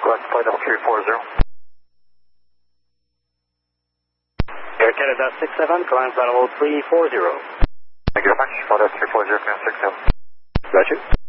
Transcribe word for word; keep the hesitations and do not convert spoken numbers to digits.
request flight of three four zero. Air Canada six seven, climb level three four zero. Thank you very much. Flight of three four zero, climb six seven. Roger.